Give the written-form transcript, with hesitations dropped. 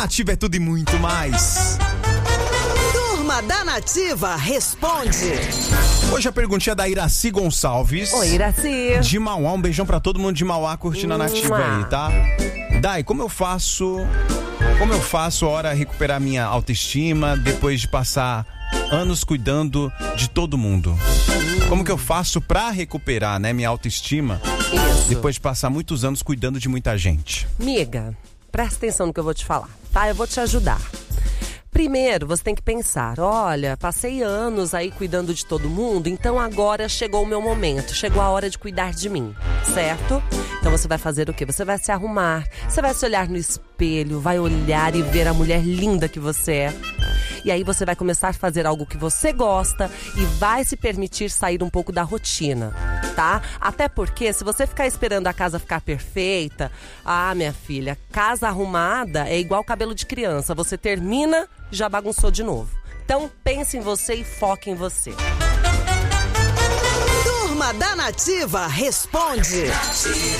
Nativa é tudo e muito mais. Turma da Nativa responde. Hoje a perguntinha é da Iraci Gonçalves. Oi, Iraci. De Mauá, um beijão pra todo mundo de Mauá curtindo a Nativa aí, tá? Dai, como eu faço a hora recuperar minha autoestima depois de passar anos cuidando de todo mundo? Como que eu faço pra recuperar, né, minha autoestima? Isso. Depois de passar muitos anos cuidando de muita gente? Miga, presta atenção no que eu vou te falar, tá? Eu vou te ajudar. Primeiro, você tem que pensar, olha, passei anos aí cuidando de todo mundo, então agora chegou o meu momento, chegou a hora de cuidar de mim, certo? Então você vai fazer o quê? Você vai se arrumar, você vai se olhar no espelho, vai olhar e ver a mulher linda que você é. E aí você vai começar a fazer algo que você gosta e vai se permitir sair um pouco da rotina, tá? Até porque se você ficar esperando a casa ficar perfeita, minha filha, casa arrumada é igual cabelo de criança, você termina, já bagunçou de novo. Então pense em você e foque em você. Turma da Nativa responde.